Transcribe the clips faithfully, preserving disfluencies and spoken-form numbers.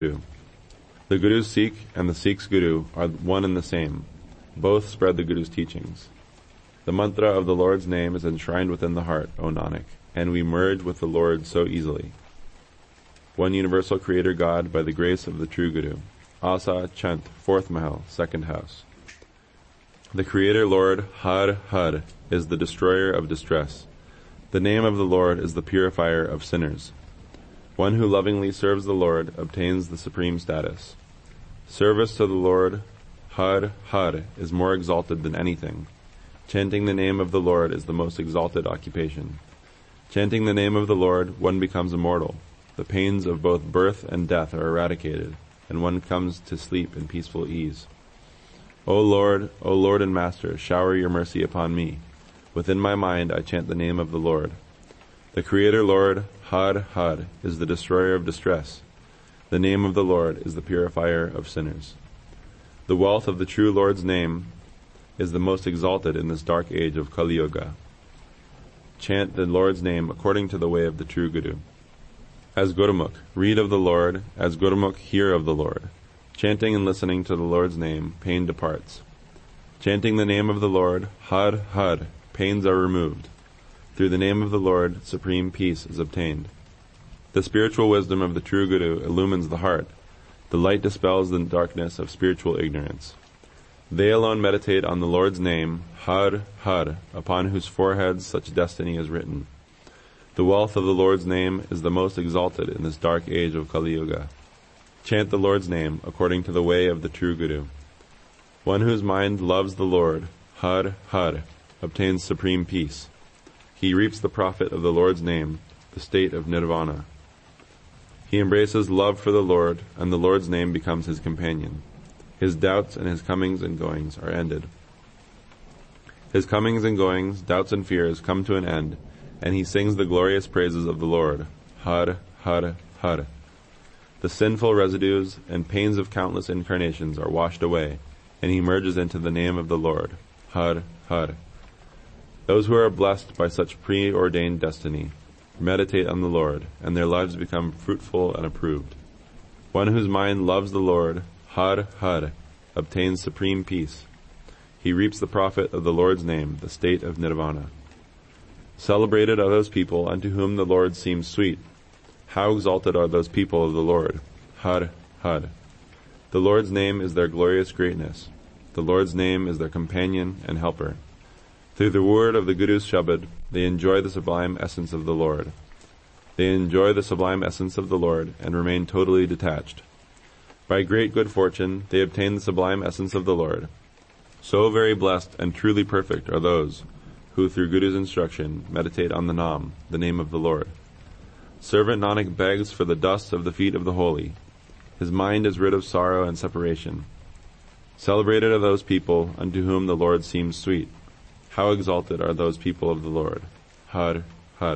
Guru. The Guru's Sikh and the Sikh's Guru are one and the same. Both spread the Guru's teachings. The mantra of the Lord's name is enshrined within the heart, O Nanak, and we merge with the Lord so easily. One universal creator God by the grace of the true Guru. Asa Chant, fourth Mahal, second house. The Creator Lord, Har Har, is the destroyer of distress. The name of the Lord is the purifier of sinners. One who lovingly serves the Lord obtains the supreme status. Service to the Lord, Har Har, is more exalted than anything. Chanting the name of the Lord is the most exalted occupation. Chanting the name of the Lord, one becomes immortal. The pains of both birth and death are eradicated, and one comes to sleep in peaceful ease. O Lord, O Lord and Master, shower your mercy upon me. Within my mind I chant the name of the Lord. The Creator Lord, Har Har, is the destroyer of distress. The name of the Lord is the purifier of sinners. The wealth of the true Lord's name is the most exalted in this dark age of Kali Yuga. Chant the Lord's name according to the way of the true Guru. As Gurumukh, read of the Lord. As Gurumukh, hear of the Lord. Chanting and listening to the Lord's name, pain departs. Chanting the name of the Lord, Har Har, pains are removed. Through the name of the Lord, supreme peace is obtained. The spiritual wisdom of the true Guru illumines the heart. The light dispels the darkness of spiritual ignorance. They alone meditate on the Lord's name, Har Har, upon whose foreheads such destiny is written. The wealth of the Lord's name is the most exalted in this dark age of Kali Yuga. Chant the Lord's name according to the way of the true Guru. One whose mind loves the Lord, Har Har, obtains supreme peace. He reaps the profit of the Lord's name, the state of nirvana. He embraces love for the Lord, and the Lord's name becomes his companion. His doubts and his comings and goings are ended. His comings and goings, doubts and fears come to an end, and he sings the glorious praises of the Lord, Har Har Har. The sinful residues and pains of countless incarnations are washed away, and he merges into the name of the Lord, Har Har. Those who are blessed by such preordained destiny meditate on the Lord, and their lives become fruitful and approved. One whose mind loves the Lord, Har Har, obtains supreme peace. He reaps the profit of the Lord's name, the state of nirvana. Celebrated are those people unto whom the Lord seems sweet. How exalted are those people of the Lord, Har Har. The Lord's name is their glorious greatness. The Lord's name is their companion and helper. Through the word of the Guru's Shabad, they enjoy the sublime essence of the Lord. They enjoy the sublime essence of the Lord and remain totally detached. By great good fortune, they obtain the sublime essence of the Lord. So very blessed and truly perfect are those who, through Guru's instruction, meditate on the Nam, the name of the Lord. Servant Nanak begs for the dust of the feet of the holy. His mind is rid of sorrow and separation. Celebrated are those people unto whom the Lord seems sweet. How exalted are those people of the Lord, Har Har.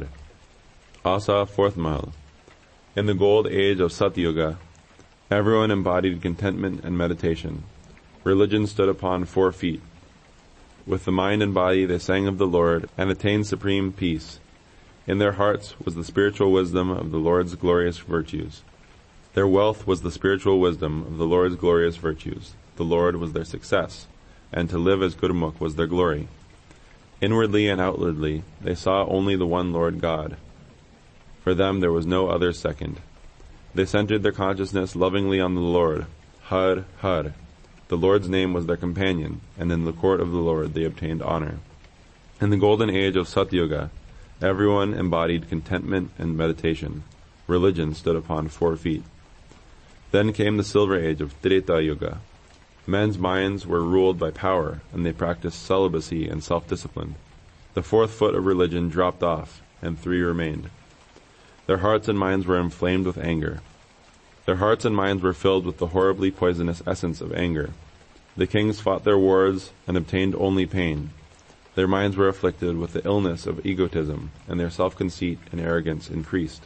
Asa, fourth Mahal. In the gold age of Satyuga, everyone embodied contentment and meditation. Religion stood upon four feet. With the mind and body they sang of the Lord and attained supreme peace. In their hearts was the spiritual wisdom of the Lord's glorious virtues. Their wealth was the spiritual wisdom of the Lord's glorious virtues. The Lord was their success, and to live as Gurumukh was their glory. Inwardly and outwardly they saw only the one Lord God. For them there was no other second. They centered their consciousness lovingly on the Lord, Har Har. The Lord's name was their companion, and in the court of the Lord they obtained honor. In the golden age of Satyuga, everyone embodied contentment and meditation. Religion stood upon four feet. Then came the silver age of Treta Yuga. Men's minds were ruled by power, and they practiced celibacy and self-discipline. The fourth foot of religion dropped off, and three remained. Their hearts and minds were inflamed with anger. Their hearts and minds were filled with the horribly poisonous essence of anger. The kings fought their wars and obtained only pain. Their minds were afflicted with the illness of egotism, and their self-conceit and arrogance increased.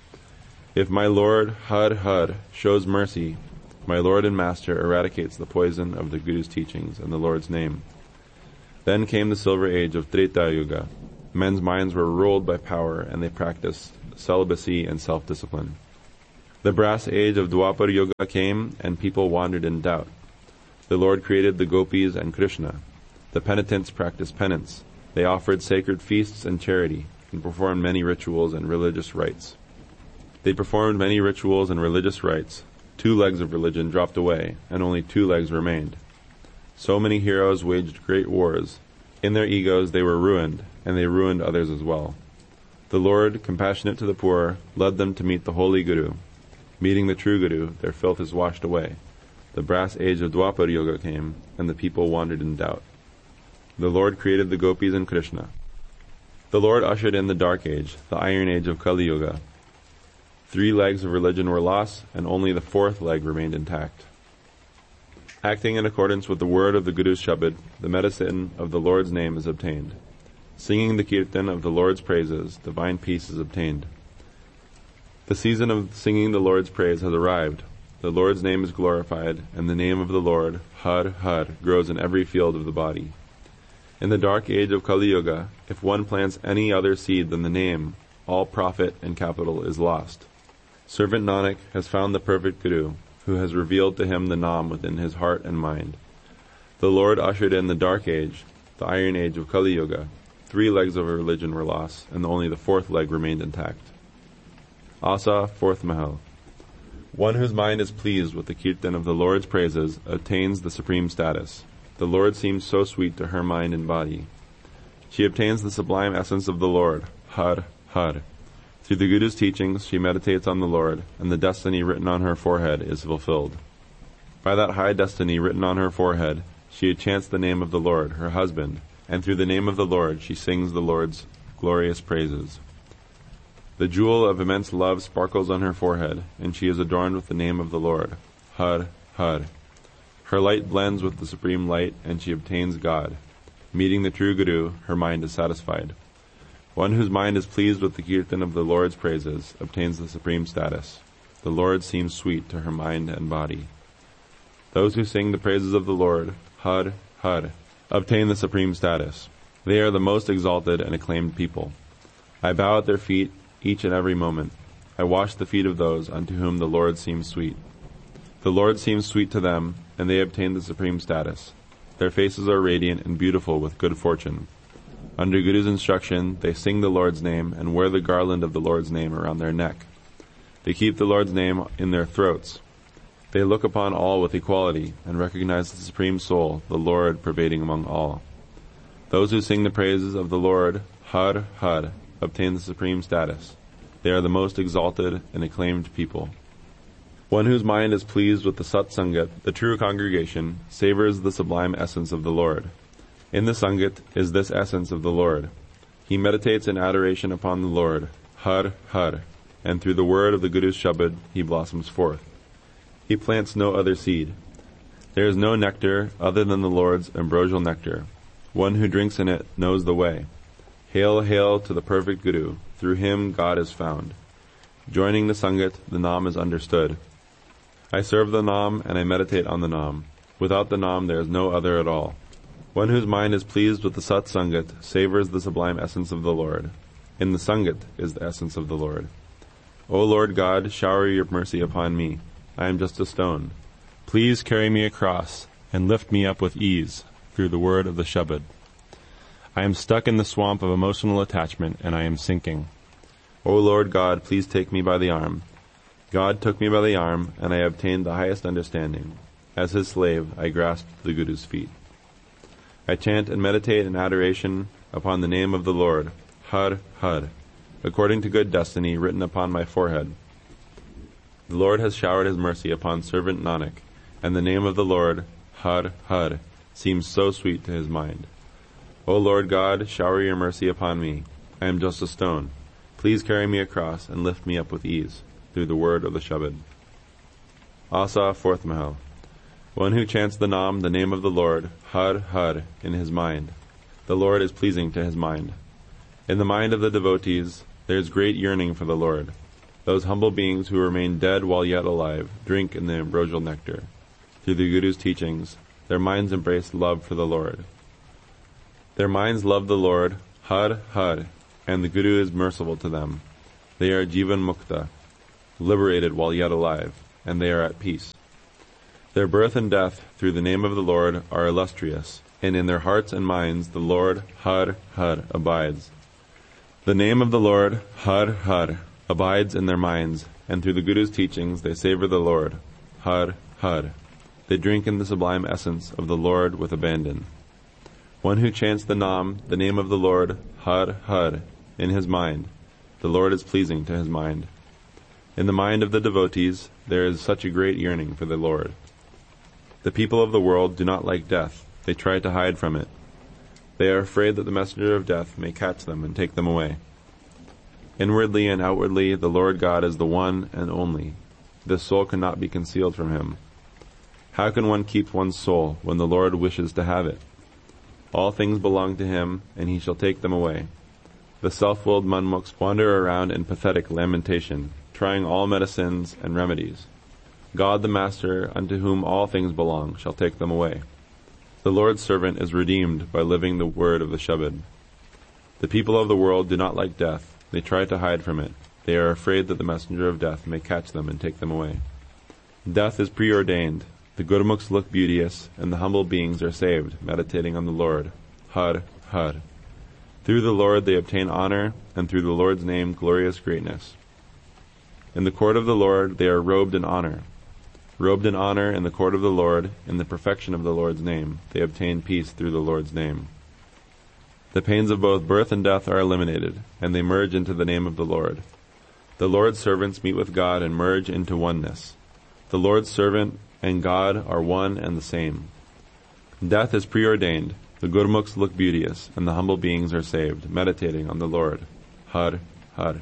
If my Lord, Har Har, shows mercy, my Lord and Master eradicates the poison of the Guru's teachings and the Lord's name. Then came the silver age of Treta Yuga. Men's minds were ruled by power, and they practiced celibacy and self-discipline. The brass age of Dwapar Yuga came, and people wandered in doubt. The Lord created the gopis and Krishna. The penitents practiced penance. They offered sacred feasts and charity, and performed many rituals and religious rites. They performed many rituals and religious rites. Two legs of religion dropped away, and only two legs remained. So many heroes waged great wars. In their egos they were ruined, and they ruined others as well. The Lord, compassionate to the poor, led them to meet the holy Guru. Meeting the true Guru, their filth is washed away. The brass age of Dwapar Yuga came, and the people wandered in doubt. The Lord created the gopis and Krishna. The Lord ushered in the dark age, the iron age of Kali Yuga. Three legs of religion were lost, and only the fourth leg remained intact. Acting in accordance with the word of the Guru's Shabad, the medicine of the Lord's name is obtained. Singing the kirtan of the Lord's praises, divine peace is obtained. The season of singing the Lord's praise has arrived. The Lord's name is glorified, and the name of the Lord, Har Har, grows in every field of the body. In the dark age of Kali Yuga, if one plants any other seed than the name, all profit and capital is lost. Servant Nanak has found the perfect Guru, who has revealed to him the Nam within his heart and mind. The Lord ushered in the dark age, the iron age of Kali Yuga. Three legs of religion were lost, and only the fourth leg remained intact. Asa, fourth Mahal. One whose mind is pleased with the kirtan of the Lord's praises attains the supreme status. The Lord seems so sweet to her mind and body. She obtains the sublime essence of the Lord, Har Har. Through the Guru's teachings, she meditates on the Lord, and the destiny written on her forehead is fulfilled. By that high destiny written on her forehead, she chants the name of the Lord, her husband, and through the name of the Lord she sings the Lord's glorious praises. The jewel of immense love sparkles on her forehead, and she is adorned with the name of the Lord, Har Har. Her light blends with the supreme light, and she obtains God. Meeting the true Guru, her mind is satisfied. One whose mind is pleased with the kirtan of the Lord's praises obtains the supreme status. The Lord seems sweet to her mind and body. Those who sing the praises of the Lord, Har Har, obtain the supreme status. They are the most exalted and acclaimed people. I bow at their feet each and every moment. I wash the feet of those unto whom the Lord seems sweet. The Lord seems sweet to them, and they obtain the supreme status. Their faces are radiant and beautiful with good fortune. Under Guru's instruction, they sing the Lord's name and wear the garland of the Lord's name around their neck. They keep the Lord's name in their throats. They look upon all with equality and recognize the Supreme Soul, the Lord pervading among all. Those who sing the praises of the Lord, Har Har, obtain the supreme status. They are the most exalted and acclaimed people. One whose mind is pleased with the Sat Sangat, the true congregation, savors the sublime essence of the Lord. In the Sangat is this essence of the Lord. He meditates in adoration upon the Lord, Har Har, and through the word of the Guru's Shabad he blossoms forth. He plants no other seed. There is no nectar other than the Lord's ambrosial nectar. One who drinks in it knows the way. Hail, hail to the perfect Guru. Through him God is found. Joining the Sangat, the Nam is understood. I serve the Nam and I meditate on the Nam. Without the Nam there is no other at all. One whose mind is pleased with the Sat Sangat savors the sublime essence of the Lord. In the Sangat is the essence of the Lord. O Lord God, shower your mercy upon me. I am just a stone. Please carry me across and lift me up with ease through the word of the Shabad. I am stuck in the swamp of emotional attachment and I am sinking. O Lord God, please take me by the arm. God took me by the arm and I obtained the highest understanding. As his slave, I grasped the Guru's feet. I chant and meditate in adoration upon the name of the Lord, Har Har, according to good destiny written upon my forehead. The Lord has showered his mercy upon servant Nanak, and the name of the Lord, Har Har, seems so sweet to his mind. O Lord God, shower your mercy upon me. I am just a stone. Please carry me across and lift me up with ease, through the word of the Shabad. Asa, fourth Mahal. One who chants the Nam, the name of the Lord, Har Har, in his mind. The Lord is pleasing to his mind. In the mind of the devotees, there is great yearning for the Lord. Those humble beings who remain dead while yet alive drink in the ambrosial nectar. Through the Guru's teachings, their minds embrace love for the Lord. Their minds love the Lord, Har Har, and the Guru is merciful to them. They are Jivan Mukta. liberated while yet alive, and they are at peace. Their birth and death through the name of the Lord are illustrious, and in their hearts and minds the Lord Har Har abides. The name of the Lord Har Har abides in their minds, and through the Guru's teachings they savor the Lord Har Har. They drink in the sublime essence of the Lord with abandon. One who chants the Nam, the name of the Lord Har Har, in his mind, the Lord is pleasing to his mind. In the mind of the devotees there is such a great yearning for the Lord. The people of the world do not like death. They try to hide from it. They are afraid that the messenger of death may catch them and take them away. Inwardly and outwardly the Lord God is the one and only. This soul cannot be concealed from him. How can one keep one's soul when the Lord wishes to have it? All things belong to him, and he shall take them away. The self-willed manmukhs wander around in pathetic lamentation, trying all medicines and remedies. God the Master, unto whom all things belong, shall take them away. The Lord's servant is redeemed by living the word of the Shabad. The people of the world do not like death. They try to hide from it. They are afraid that the messenger of death may catch them and take them away. Death is preordained. The Gurmukhs look beauteous, and the humble beings are saved, meditating on the Lord. Har Har. Through the Lord they obtain honor, and through the Lord's name glorious greatness. In the court of the Lord they are robed in honor. Robed in honor in the court of the Lord, in the perfection of the Lord's name, they obtain peace through the Lord's name. The pains of both birth and death are eliminated, and they merge into the name of the Lord. The Lord's servants meet with God and merge into oneness. The Lord's servant and God are one and the same. Death is preordained. The Gurmukhs look beauteous, and the humble beings are saved, meditating on the Lord. Har Har.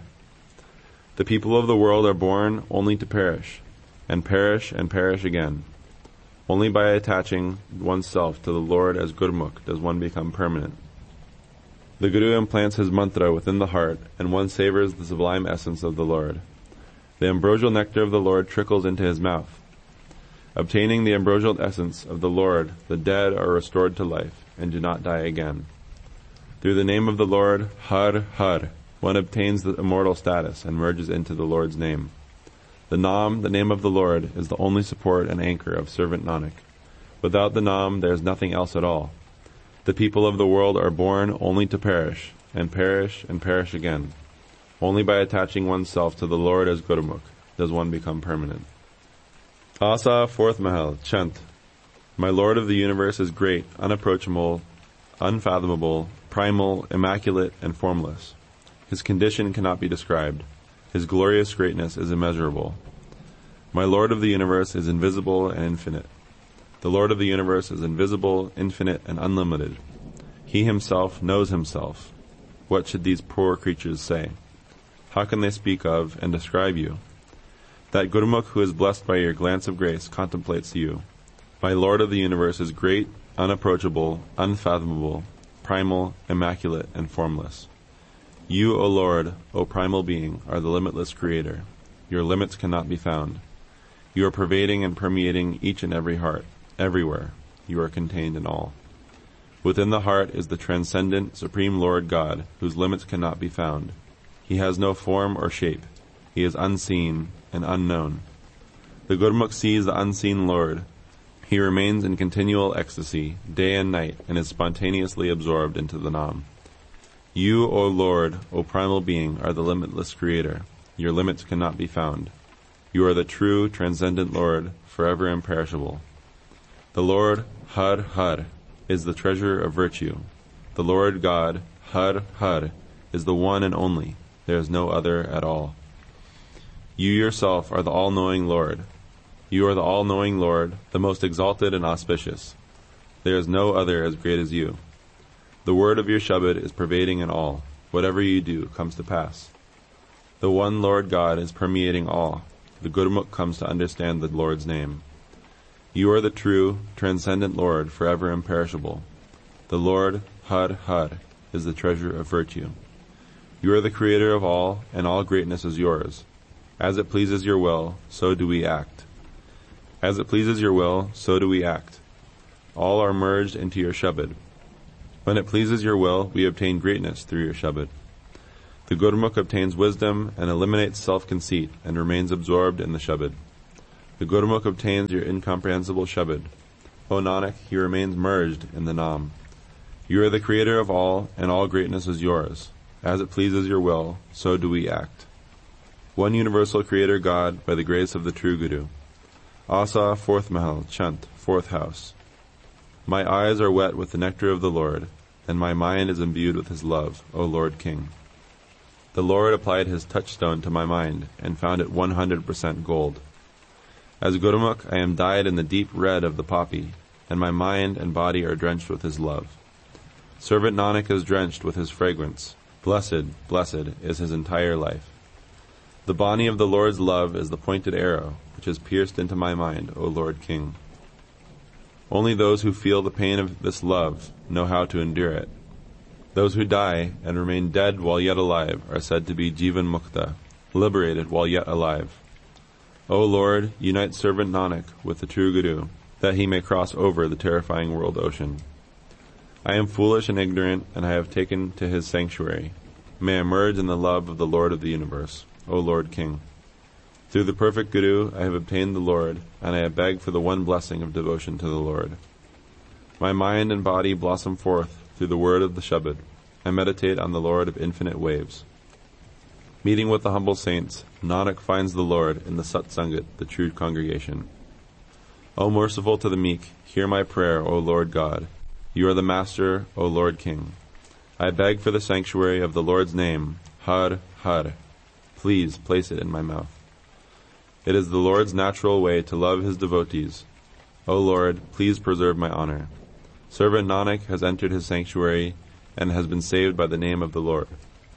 The people of the world are born only to perish, and perish and perish again. Only by attaching oneself to the Lord as Gurmukh does one become permanent. The Guru implants his mantra within the heart, and one savors the sublime essence of the Lord. The ambrosial nectar of the Lord trickles into his mouth. Obtaining the ambrosial essence of the Lord, the dead are restored to life, and do not die again. Through the name of the Lord, Har Har, one obtains the immortal status and merges into the Lord's name. The Nam, the name of the Lord, is the only support and anchor of servant Nanak. Without the Nam, there is nothing else at all. The people of the world are born only to perish, and perish and perish again. Only by attaching oneself to the Lord as Gurmukh does one become permanent. Asa, fourth Mahal, chant. My Lord of the universe is great, unapproachable, unfathomable, primal, immaculate, and formless. His condition cannot be described. His glorious greatness is immeasurable. My Lord of the universe is invisible and infinite. The Lord of the universe is invisible, infinite, and unlimited. He himself knows himself. What should these poor creatures say? How can they speak of and describe you? That Gurmukh who is blessed by your glance of grace contemplates you. My Lord of the universe is great, unapproachable, unfathomable, primal, immaculate, and formless. You, O Lord, O primal being, are the limitless creator. Your limits cannot be found. You are pervading and permeating each and every heart, everywhere. You are contained in all. Within the heart is the transcendent, supreme Lord God, whose limits cannot be found. He has no form or shape. He is unseen and unknown. The Gurmukh sees the unseen Lord. He remains in continual ecstasy, day and night, and is spontaneously absorbed into the Nam. You, O Lord, O primal being, are the limitless creator. Your limits cannot be found. You are the true, transcendent Lord, forever imperishable. The Lord, Har Har, is the treasure of virtue. The Lord God, Har Har, is the one and only. There is no other at all. You yourself are the all-knowing Lord. You are the all-knowing Lord, the most exalted and auspicious. There is no other as great as you. The word of your Shabad is pervading in all. Whatever you do comes to pass. The one Lord God is permeating all. The Gurmukh comes to understand the Lord's name. You are the true, transcendent Lord, forever imperishable. The Lord, Har Har, is the treasure of virtue. You are the creator of all, and all greatness is yours. As it pleases your will, so do we act. As it pleases your will, so do we act. All are merged into your Shabad. When it pleases your will, we obtain greatness through your Shabad. The Gurmukh obtains wisdom and eliminates self-conceit and remains absorbed in the Shabad. The Gurmukh obtains your incomprehensible Shabad. O Nanak, he remains merged in the Nam. You are the creator of all, and all greatness is yours. As it pleases your will, so do we act. One universal creator God, by the grace of the true Guru. Asa, fourth Mahal, Chant, fourth house. My eyes are wet with the nectar of the Lord, and my mind is imbued with his love, O Lord King. The Lord applied his touchstone to my mind, and found it one hundred percent gold. As Gurmukh, I am dyed in the deep red of the poppy, and my mind and body are drenched with his love. Servant Nanak is drenched with his fragrance. Blessed, blessed is his entire life. The bani of the Lord's love is the pointed arrow, which has pierced into my mind, O Lord King. Only those who feel the pain of this love know how to endure it. Those who die and remain dead while yet alive are said to be Jivan Mukta, liberated while yet alive. O Lord, unite servant Nanak with the true Guru, that he may cross over the terrifying world ocean. I am foolish and ignorant, and I have taken to his sanctuary. May I merge in the love of the Lord of the universe, O Lord King. Through the perfect Guru I have obtained the Lord, and I beg for the one blessing of devotion to the Lord. My mind and body blossom forth through the word of the Shabad. I meditate on the Lord of infinite waves. Meeting with the humble saints, Nanak finds the Lord in the Satsangat, the true congregation. O merciful to the meek, hear my prayer, O Lord God. You are the Master, O Lord King. I beg for the sanctuary of the Lord's name, Har, Har. Please place it in my mouth. It is the Lord's natural way to love his devotees. O Lord, please preserve my honor. Servant Nanak has entered his sanctuary and has been saved by the name of the Lord.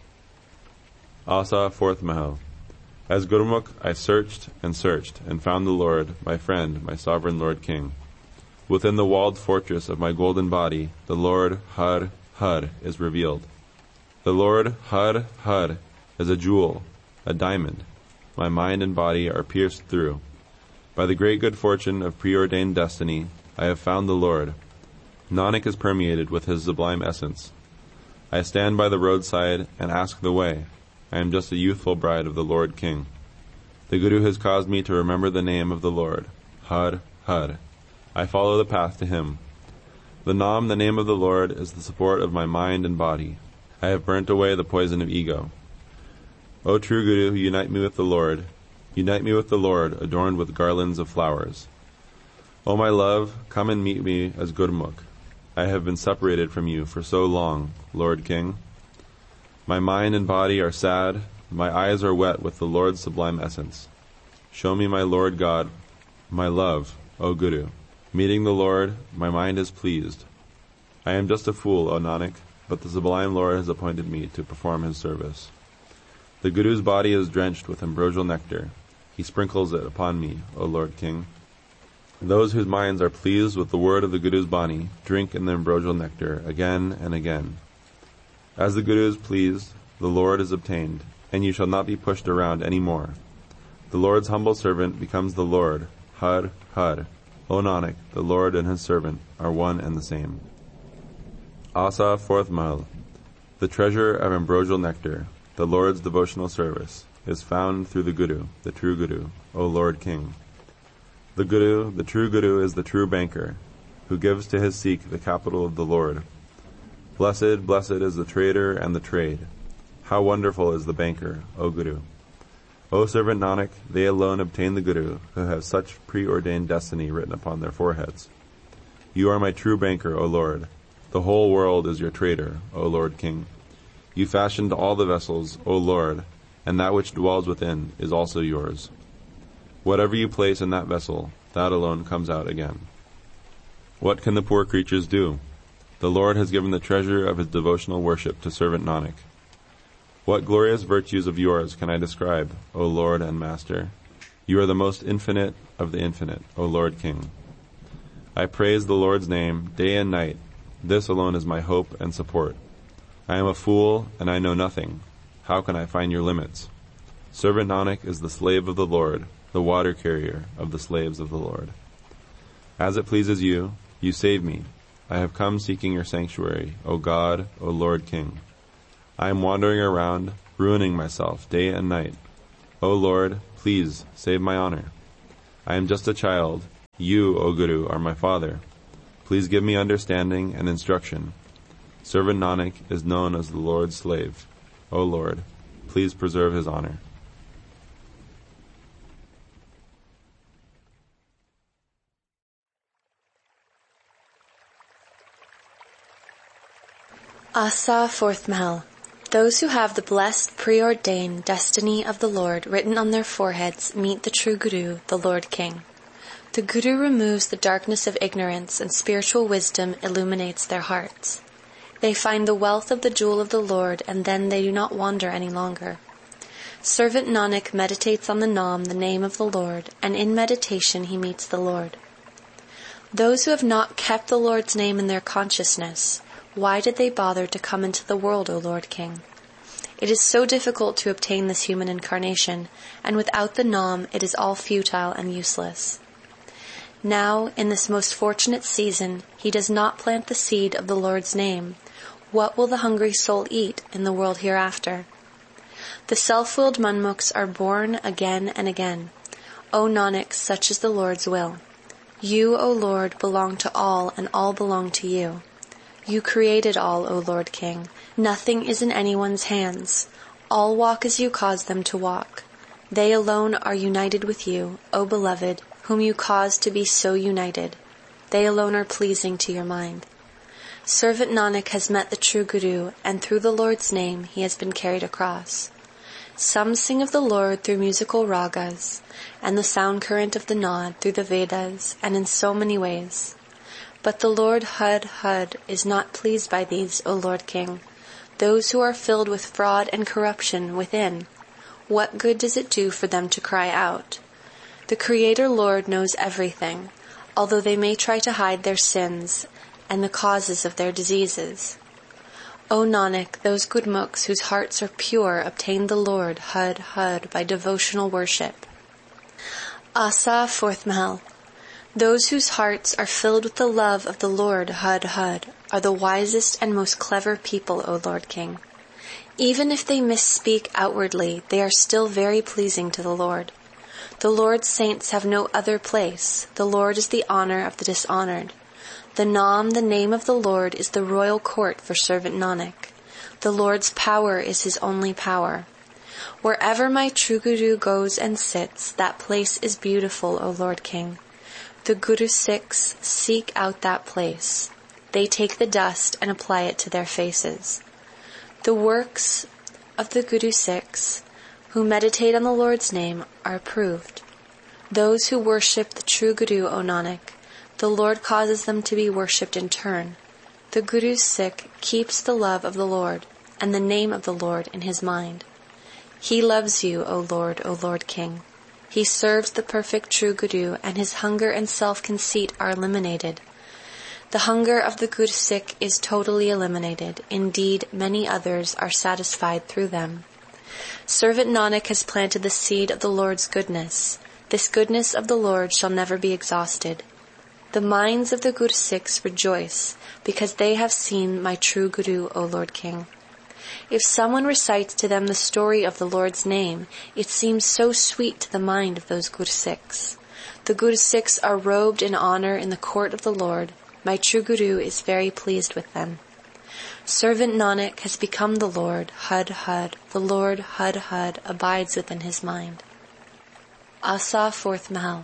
Asa, fourth Mahal. As Gurmukh, I searched and searched and found the Lord, my friend, my sovereign Lord King. Within the walled fortress of my golden body, the Lord Har, Har is revealed. The Lord Har, Har is a jewel, a diamond. My mind and body are pierced through. By the great good fortune of preordained destiny, I have found the Lord. Nanak is permeated with his sublime essence. I stand by the roadside and ask the way. I am just a youthful bride of the Lord King. The Guru has caused me to remember the name of the Lord, Har, Har. I follow the path to him. The Nam, the name of the Lord, is the support of my mind and body. I have burnt away the poison of ego. O true Guru, unite me with the Lord. Unite me with the Lord, adorned with garlands of flowers. O my love, come and meet me as Gurmukh. I have been separated from you for so long, Lord King. My mind and body are sad, my eyes are wet with the Lord's sublime essence. Show me my Lord God, my love, O Guru. Meeting the Lord, my mind is pleased. I am just a fool, O Nanak, but the sublime Lord has appointed me to perform his service. The Guru's body is drenched with ambrosial nectar. He sprinkles it upon me, O Lord King. Those whose minds are pleased with the word of the Guru's Bani drink in the ambrosial nectar again and again. As the Guru is pleased, the Lord is obtained, and you shall not be pushed around any more. The Lord's humble servant becomes the Lord, Har, Har. O Nanak, the Lord and his servant are one and the same. Asa, fourth Mahal. The treasure of ambrosial nectar, the Lord's devotional service, is found through the Guru, the true Guru, O Lord King. The Guru, the true Guru, is the true banker, who gives to his Sikh the capital of the Lord. Blessed, blessed is the trader and the trade. How wonderful is the banker, O Guru. O servant Nanak, they alone obtain the Guru, who have such preordained destiny written upon their foreheads. You are my true banker, O Lord. The whole world is your trader, O Lord King. You fashioned all the vessels, O Lord, and that which dwells within is also yours. Whatever you place in that vessel, that alone comes out again. What can the poor creatures do? The Lord has given the treasure of his devotional worship to servant Nanak. What glorious virtues of yours can I describe, O Lord and Master? You are the most infinite of the infinite, O Lord King. I praise the Lord's name day and night. This alone is my hope and support. I am a fool, and I know nothing. How can I find your limits? Servant Nanak is the slave of the Lord, the water carrier of the slaves of the Lord. As it pleases you, you save me. I have come seeking your sanctuary, O God, O Lord King. I am wandering around, ruining myself day and night. O Lord, please save my honor. I am just a child. You, O Guru, are my father. Please give me understanding and instruction. Servant Nanak is known as the Lord's slave. O Lord, please preserve his honor. Asa, fourth Mahal. Those who have the blessed preordained destiny of the Lord written on their foreheads meet the true Guru, the Lord King. The Guru removes the darkness of ignorance and spiritual wisdom illuminates their hearts. They find the wealth of the jewel of the Lord and then they do not wander any longer. Servant Nanak meditates on the Naam, the name of the Lord, and in meditation he meets the Lord. Those who have not kept the Lord's name in their consciousness, why did they bother to come into the world, O Lord King? It is so difficult to obtain this human incarnation, and without the Naam it is all futile and useless. Now, in this most fortunate season, he does not plant the seed of the Lord's name. What will the hungry soul eat in the world hereafter? The self-willed Manmukhs are born again and again. O Nanak, such is the Lord's will. You, O Lord, belong to all, and all belong to you. You created all, O Lord King. Nothing is in anyone's hands. All walk as you cause them to walk. They alone are united with you, O Beloved, whom you caused to be so united. They alone are pleasing to your mind. Servant Nanak has met the true Guru, and through the Lord's name he has been carried across. Some sing of the Lord through musical ragas, and the sound current of the Naad through the Vedas, and in so many ways. But the Lord Hud Hud is not pleased by these, O Lord King. Those who are filled with fraud and corruption within, what good does it do for them to cry out? The Creator Lord knows everything, although they may try to hide their sins and the causes of their diseases. O Nanak, those Gurmukhs whose hearts are pure obtain the Lord Hud Hud by devotional worship. Asa, fourth Mahal. Those whose hearts are filled with the love of the Lord Hud Hud are the wisest and most clever people, O Lord King. Even if they misspeak outwardly, they are still very pleasing to the Lord. The Lord's saints have no other place. The Lord is the honor of the dishonored. The Naam, the name of the Lord, is the royal court for servant Nanak. The Lord's power is his only power. Wherever my true Guru goes and sits, that place is beautiful, O Lord King. The Guru Sikhs seek out that place. They take the dust and apply it to their faces. The works of the Guru Sikhs, who meditate on the Lord's name, are approved. Those who worship the true Guru, O Nanak, the Lord causes them to be worshipped in turn. The Guru Sikh keeps the love of the Lord and the name of the Lord in his mind. He loves you, O Lord, O Lord King. He serves the perfect true Guru, and his hunger and self-conceit are eliminated. The hunger of the Guru Sikh is totally eliminated. Indeed, many others are satisfied through them. Servant Nanak has planted the seed of the Lord's goodness. This goodness of the Lord shall never be exhausted. The minds of the Guru Sikhs rejoice, because they have seen my true Guru, O Lord King. If someone recites to them the story of the Lord's name, it seems so sweet to the mind of those Guru Sikhs. The Guru Sikhs are robed in honor in the court of the Lord. My true Guru is very pleased with them. Servant Nanak has become the Lord, Hud Hud. The Lord, Hud Hud, abides within his mind. Asa, fourth Mahal.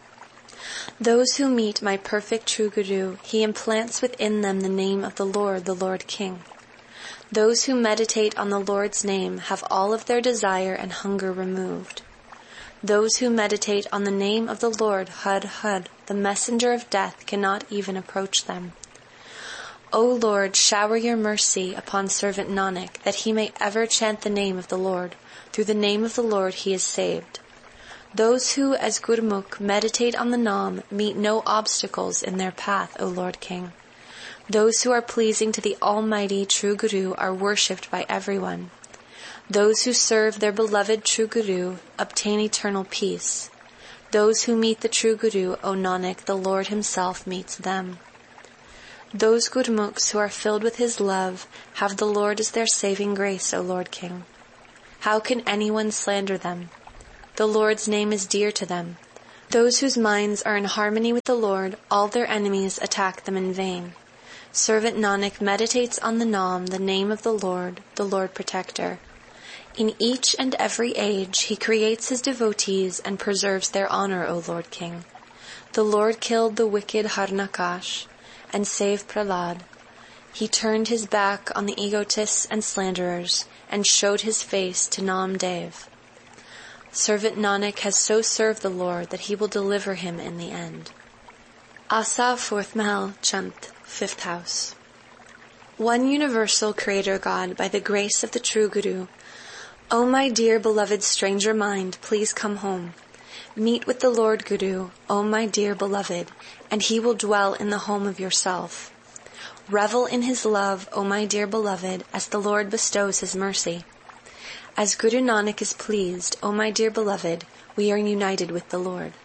Those who meet my perfect true Guru, he implants within them the name of the Lord, the Lord King. Those who meditate on the Lord's name have all of their desire and hunger removed. Those who meditate on the name of the Lord, Hud Hud, the messenger of death cannot even approach them. O Lord, shower your mercy upon servant Nanak, that he may ever chant the name of the Lord. Through the name of the Lord he is saved. Those who, as Gurmukh, meditate on the Naam meet no obstacles in their path, O Lord King. Those who are pleasing to the Almighty True Guru are worshipped by everyone. Those who serve their beloved True Guru obtain eternal peace. Those who meet the True Guru, O Nanak, the Lord himself meets them. Those Gurmukhs who are filled with his love have the Lord as their saving grace, O Lord King. How can anyone slander them? The Lord's name is dear to them. Those whose minds are in harmony with the Lord, all their enemies attack them in vain. Servant Nanak meditates on the Naam, the name of the Lord, the Lord Protector. In each and every age, he creates his devotees and preserves their honor, O Lord King. The Lord killed the wicked Harnakash and saved Prahlad. He turned his back on the egotists and slanderers and showed his face to Namdev. Servant Nanak has so served the Lord that he will deliver him in the end. Asa fourth Mahal, Chant, fifth house. One universal Creator God, by the grace of the true Guru, O my dear beloved stranger mind, please come home. Meet with the Lord Guru, O my dear beloved, and he will dwell in the home of yourself. Revel in his love, O my dear beloved, as the Lord bestows his mercy. As Guru Nanak is pleased, O my dear beloved, we are united with the Lord.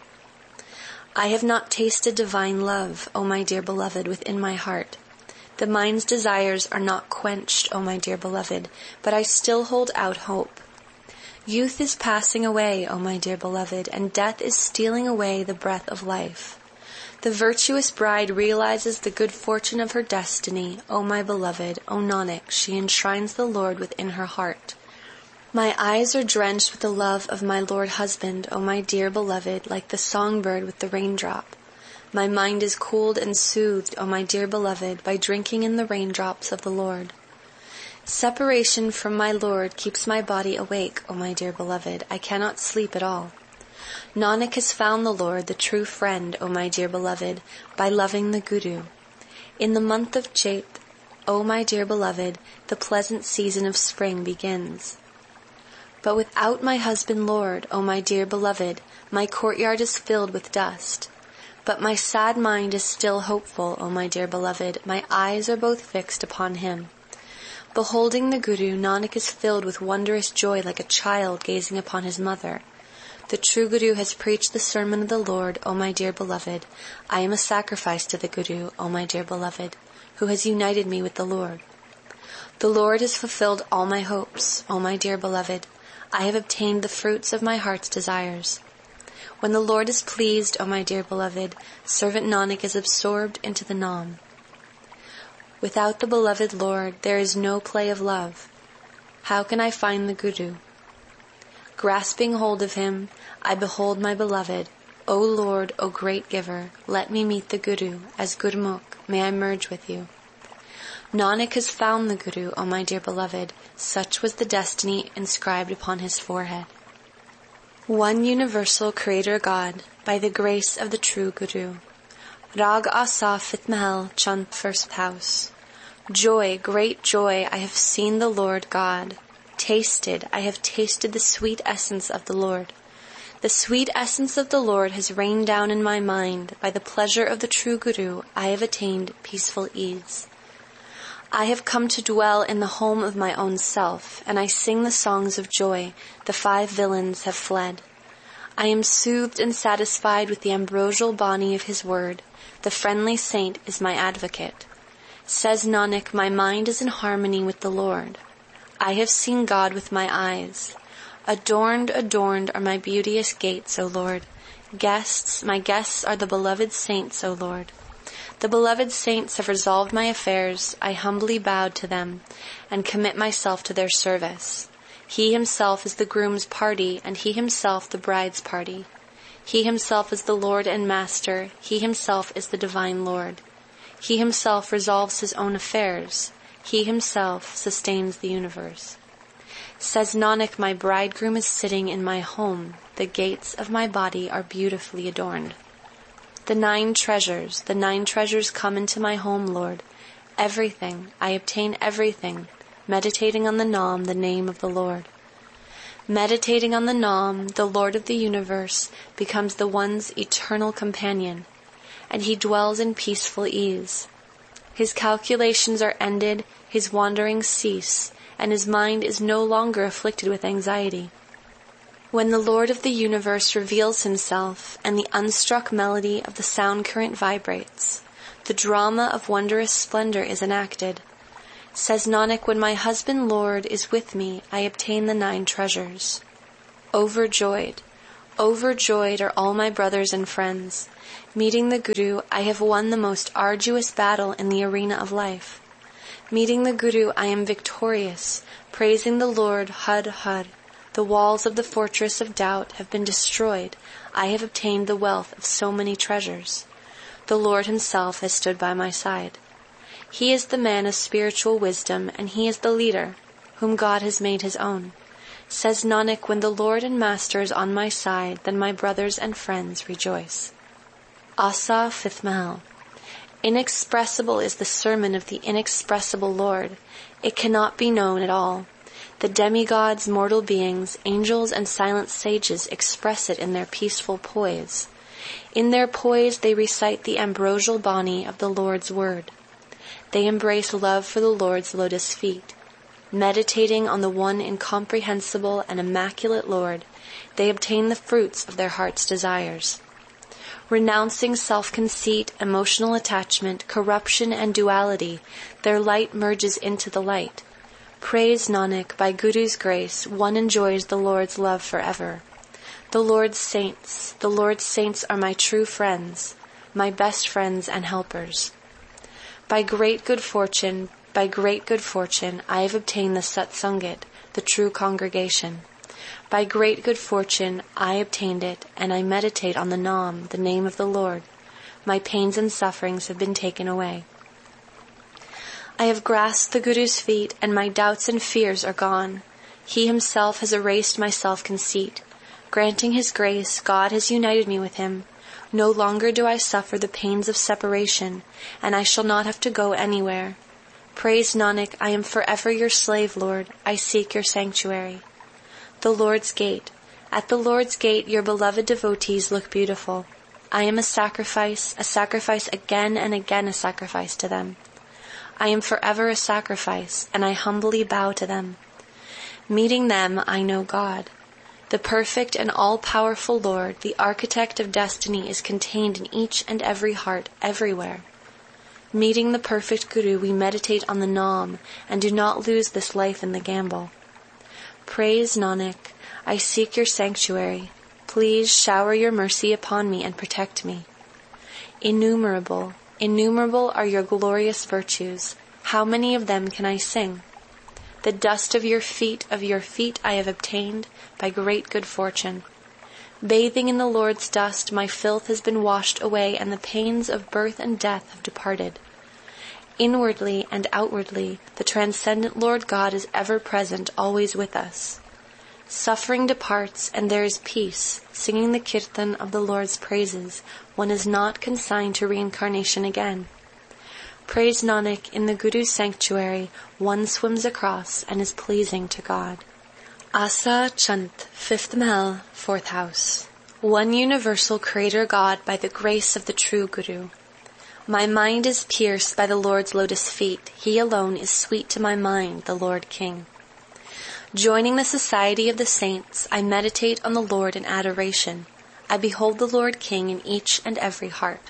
I have not tasted divine love, O my dear beloved, within my heart. The mind's desires are not quenched, O my dear beloved, but I still hold out hope. Youth is passing away, O my dear beloved, and death is stealing away the breath of life. The virtuous bride realizes the good fortune of her destiny, O my beloved, O Nanak, she enshrines the Lord within her heart. My eyes are drenched with the love of my Lord husband, O my dear beloved, like the songbird with the raindrop. My mind is cooled and soothed, O my dear beloved, by drinking in the raindrops of the Lord. Separation from my Lord keeps my body awake, O my dear beloved. I cannot sleep at all. Nanak has found the Lord, the true friend, O my dear beloved, by loving the Guru. In the month of Chait, O my dear beloved, the pleasant season of spring begins. But without my husband Lord, O my dear beloved, my courtyard is filled with dust. But my sad mind is still hopeful, O my dear beloved, my eyes are both fixed upon him. Beholding the Guru, Nanak is filled with wondrous joy like a child gazing upon his mother. The true Guru has preached the sermon of the Lord, O my dear beloved. I am a sacrifice to the Guru, O my dear beloved, who has united me with the Lord. The Lord has fulfilled all my hopes, O my dear beloved. I have obtained the fruits of my heart's desires. When the Lord is pleased, O my dear beloved, servant Nanak is absorbed into the Naam. Without the beloved Lord, there is no play of love. How can I find the Guru? Grasping hold of him, I behold my beloved. O Lord, O great giver, let me meet the Guru. As Gurmukh, may I merge with you. Nanak has found the Guru, O my dear beloved. Such was the destiny inscribed upon his forehead. One universal Creator God, by the grace of the true Guru. Rag Asa fifth Mahal, Chant, first house. Joy, great joy, I have seen the Lord God. Tasted, I have tasted the sweet essence of the Lord. The sweet essence of the Lord has rained down in my mind. By the pleasure of the true Guru, I have attained peaceful ease. I have come to dwell in the home of my own self, and I sing the songs of joy. The five villains have fled. I am soothed and satisfied with the ambrosial bani of his word. The friendly saint is my advocate. Says Nanak, my mind is in harmony with the Lord. I have seen God with my eyes. Adorned, adorned are my beauteous gates, O Lord. Guests, my guests are the beloved saints, O Lord. The beloved saints have resolved my affairs. I humbly bowed to them and commit myself to their service. He himself is the groom's party, and he himself the bride's party. He himself is the Lord and Master. He himself is the divine Lord. He himself resolves his own affairs. He himself sustains the universe. Says Nanak, my bridegroom is sitting in my home. The gates of my body are beautifully adorned. The nine treasures, the nine treasures come into my home, Lord. Everything, I obtain everything, meditating on the Naam, the name of the Lord. Meditating on the Naam, the Lord of the universe becomes the one's eternal companion, and he dwells in peaceful ease. His calculations are ended, his wanderings cease, and his mind is no longer afflicted with anxiety. When the Lord of the universe reveals himself, and the unstruck melody of the sound current vibrates, the drama of wondrous splendor is enacted. Says Nanak, when my husband Lord is with me, I obtain the nine treasures. Overjoyed, overjoyed are all my brothers and friends. Meeting the Guru, I have won the most arduous battle in the arena of life. Meeting the Guru, I am victorious, praising the Lord Had Had. The walls of the fortress of doubt have been destroyed. I have obtained the wealth of so many treasures. The Lord himself has stood by my side. He is the man of spiritual wisdom, and he is the leader, whom God has made his own. Says Nanak, when the Lord and Master is on my side, then my brothers and friends rejoice. Asa, fifth Mahal. Inexpressible is the sermon of the inexpressible Lord. It cannot be known at all. The demigods, mortal beings, angels, and silent sages express it in their peaceful poise. In their poise they recite the ambrosial bani of the Lord's word. They embrace love for the Lord's lotus feet. Meditating on the one incomprehensible and immaculate Lord, they obtain the fruits of their heart's desires. Renouncing self-conceit, emotional attachment, corruption, and duality, their light merges into the light. Praise Nanak, by Guru's grace, one enjoys the Lord's love forever. The Lord's saints, the Lord's saints are my true friends, my best friends and helpers. By great good fortune, by great good fortune, I have obtained the Satsangit, the true congregation. By great good fortune, I obtained it, and I meditate on the Nam, the name of the Lord. My pains and sufferings have been taken away. I have grasped the Guru's feet, and my doubts and fears are gone. He himself has erased my self-conceit. Granting his grace, God has united me with him. No longer do I suffer the pains of separation, and I shall not have to go anywhere. Praise Nanak, I am forever your slave, Lord. I seek your sanctuary. The Lord's Gate. At the Lord's Gate, your beloved devotees look beautiful. I am a sacrifice, a sacrifice again and again a sacrifice to them. I am forever a sacrifice, and I humbly bow to them. Meeting them, I know God. The perfect and all-powerful Lord, the architect of destiny, is contained in each and every heart, everywhere. Meeting the perfect Guru, we meditate on the Nam, and do not lose this life in the gamble. Praise Nanak, I seek your sanctuary. Please shower your mercy upon me and protect me. Innumerable, innumerable are your glorious virtues. How many of them can I sing? The dust of your feet, of your feet I have obtained by great good fortune. Bathing in the Lord's dust, my filth has been washed away, and the pains of birth and death have departed. Inwardly and outwardly, the transcendent Lord God is ever present, always with us. Suffering departs, and there is peace. Singing the kirtan of the Lord's praises, one is not consigned to reincarnation again. Praise Nanak, in the Guru's sanctuary, one swims across and is pleasing to God. Asa Chant, fifth Mahal, fourth house. One universal Creator God by the grace of the true Guru. My mind is pierced by the Lord's lotus feet. He alone is sweet to my mind, the Lord King. Joining the society of the saints, I meditate on the Lord in adoration. I behold the Lord King in each and every heart.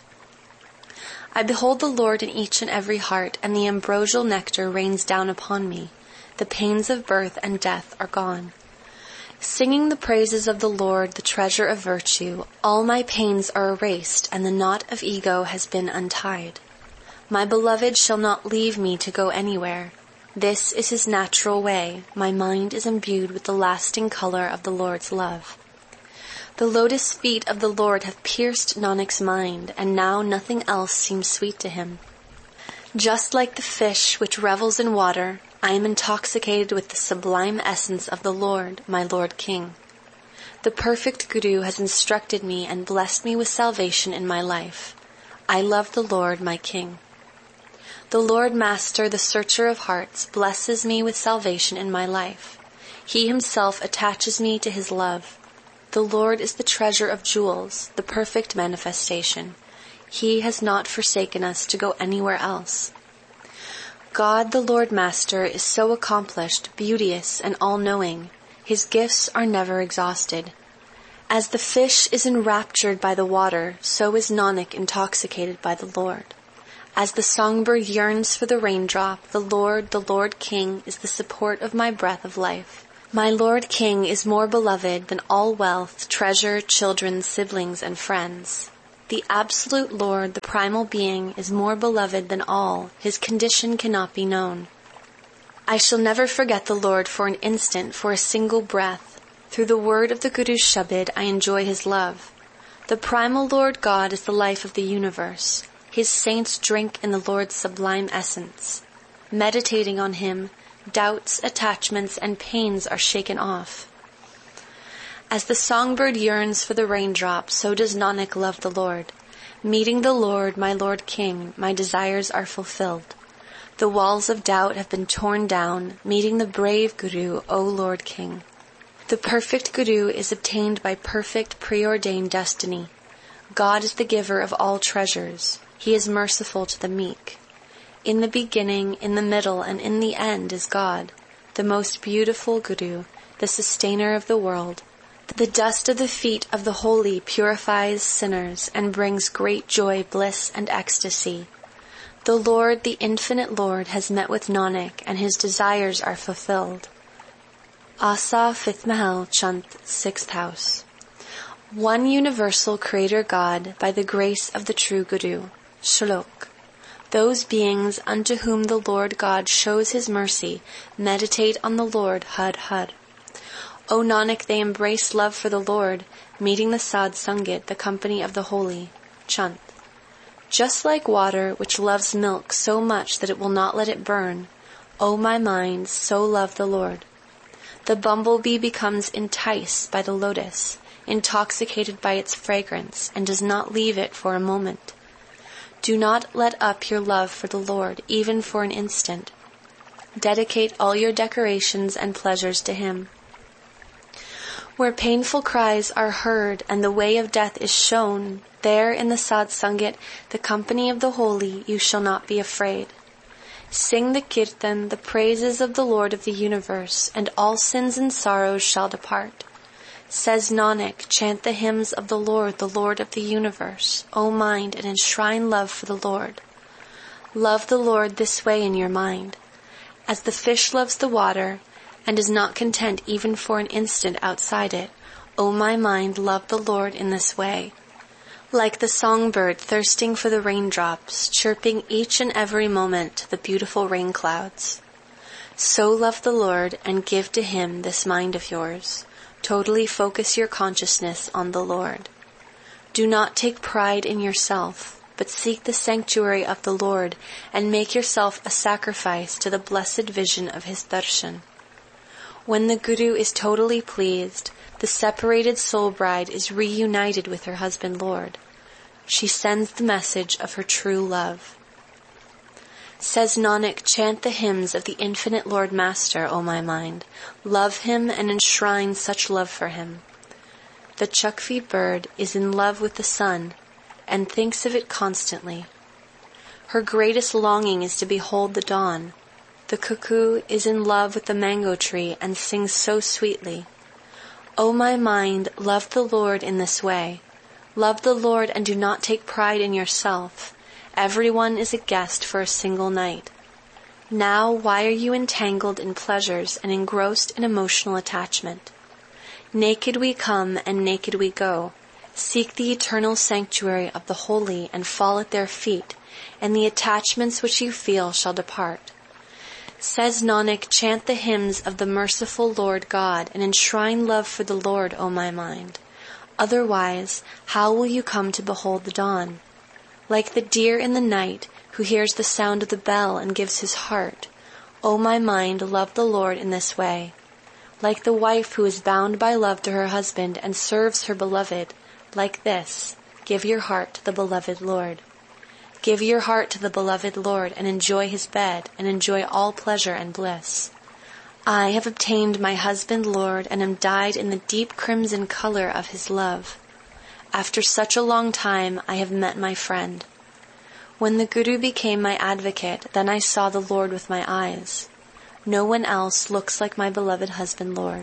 I behold the Lord in each and every heart, and the ambrosial nectar rains down upon me. The pains of birth and death are gone. Singing the praises of the Lord, the treasure of virtue, all my pains are erased, and the knot of ego has been untied. My beloved shall not leave me to go anywhere. This is his natural way. My mind is imbued with the lasting color of the Lord's love. The lotus feet of the Lord have pierced Nanak's mind, and now nothing else seems sweet to him. Just like the fish which revels in water, I am intoxicated with the sublime essence of the Lord, my Lord King. The perfect Guru has instructed me and blessed me with salvation in my life. I love the Lord, my King. The Lord Master, the searcher of hearts, blesses me with salvation in my life. He himself attaches me to his love. The Lord is the treasure of jewels, the perfect manifestation. He has not forsaken us to go anywhere else. God, the Lord Master, is so accomplished, beauteous, and all-knowing. His gifts are never exhausted. As the fish is enraptured by the water, so is Nanak intoxicated by the Lord. As the songbird yearns for the raindrop, the Lord, the Lord King, is the support of my breath of life. My Lord King is more beloved than all wealth, treasure, children, siblings, and friends. The absolute Lord, the primal being, is more beloved than all. His condition cannot be known. I shall never forget the Lord for an instant, for a single breath. Through the word of the Guru's Shabad, I enjoy his love. The primal Lord God is the life of the universe. His saints drink in the Lord's sublime essence. Meditating on him, doubts, attachments, and pains are shaken off. As the songbird yearns for the raindrop, so does Nanak love the Lord. Meeting the Lord, my Lord King, my desires are fulfilled. The walls of doubt have been torn down, meeting the brave Guru, O Lord King. The perfect Guru is obtained by perfect preordained destiny. God is the giver of all treasures. He is merciful to the meek. In the beginning, in the middle, and in the end is God, the most beautiful Guru, the sustainer of the world. The dust of the feet of the holy purifies sinners and brings great joy, bliss, and ecstasy. The Lord, the infinite Lord, has met with Nanak, and his desires are fulfilled. Asa, fifth Mahal, Chant, sixth house. One universal Creator God, by the grace of the true Guru. Shlok. Those beings unto whom the Lord God shows his mercy meditate on the Lord Had Had. O Nanak, they embrace love for the Lord, meeting the Sad Sangat, the company of the holy. Chant. Just like water which loves milk so much that it will not let it burn, O my mind, so love the Lord. The bumblebee becomes enticed by the lotus, intoxicated by its fragrance, and does not leave it for a moment. Do not let up your love for the Lord, even for an instant. Dedicate all your decorations and pleasures to him. Where painful cries are heard and the way of death is shown, there in the Sad Sangat, the company of the holy, you shall not be afraid. Sing the kirtan, the praises of the Lord of the universe, and all sins and sorrows shall depart. Says Nanak, chant the hymns of the Lord, the Lord of the universe. O mind, and enshrine love for the Lord. Love the Lord this way in your mind. As the fish loves the water, and is not content even for an instant outside it, O my mind, love the Lord in this way. Like the songbird thirsting for the raindrops, chirping each and every moment to the beautiful rain clouds. So love the Lord and give to him this mind of yours. Totally focus your consciousness on the Lord. Do not take pride in yourself, but seek the sanctuary of the Lord and make yourself a sacrifice to the blessed vision of his darshan. When the Guru is totally pleased, the separated soul bride is reunited with her husband Lord. She sends the message of her true love. Says Nanak, chant the hymns of the infinite Lord Master, O my mind. Love him and enshrine such love for him. The chukvi bird is in love with the sun and thinks of it constantly. Her greatest longing is to behold the dawn. The cuckoo is in love with the mango tree and sings so sweetly. O my mind, love the Lord in this way. Love the Lord and do not take pride in yourself. Everyone is a guest for a single night. Now why are you entangled in pleasures and engrossed in emotional attachment? Naked we come and naked we go. Seek the eternal sanctuary of the holy and fall at their feet, and the attachments which you feel shall depart. Says Nanak, chant the hymns of the merciful Lord God and enshrine love for the Lord, O my mind. Otherwise, how will you come to behold the dawn? Like the deer in the night, who hears the sound of the bell and gives his heart, O my mind, love the Lord in this way. Like the wife who is bound by love to her husband and serves her beloved, like this, give your heart to the beloved Lord. Give your heart to the beloved Lord and enjoy his bed and enjoy all pleasure and bliss. I have obtained my husband Lord and am dyed in the deep crimson color of his love. After such a long time I have met my friend. When the Guru became my advocate, then I saw the Lord with my eyes. No one else looks like my beloved husband Lord.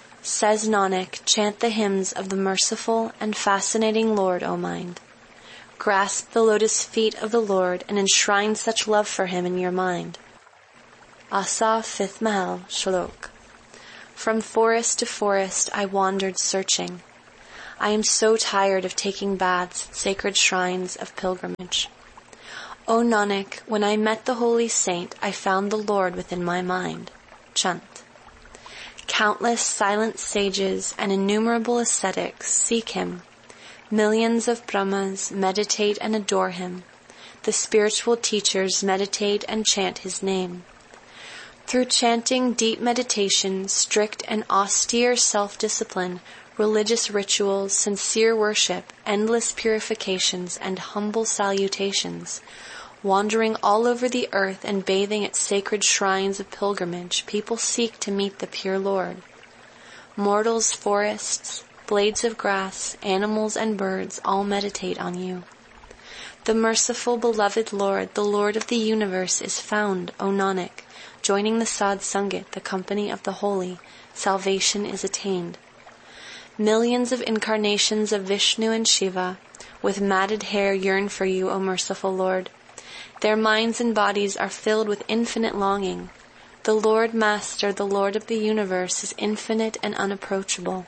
Says Nanak, chant the hymns of the merciful and fascinating Lord, O mind. Grasp the lotus feet of the Lord and enshrine such love for him in your mind. Asaph, fifth Mahal, Shalok. From forest to forest I wandered searching. I am so tired of taking baths at sacred shrines of pilgrimage. O Nanak, when I met the holy saint, I found the Lord within my mind. Chant. Countless silent sages and innumerable ascetics seek him. Millions of Brahmas meditate and adore him. The spiritual teachers meditate and chant his name. Through chanting, deep meditation, strict and austere self-discipline, religious rituals, sincere worship, endless purifications, and humble salutations, wandering all over the earth and bathing at sacred shrines of pilgrimage, people seek to meet the pure Lord. Mortals, forests, blades of grass, animals and birds all meditate on you. The merciful, beloved Lord, the Lord of the universe, is found, O Nanak. Joining the Sadh Sangat, the company of the holy, salvation is attained. Millions of incarnations of Vishnu and Shiva, with matted hair, yearn for you, O merciful Lord. Their minds and bodies are filled with infinite longing. The Lord Master, the Lord of the universe, is infinite and unapproachable.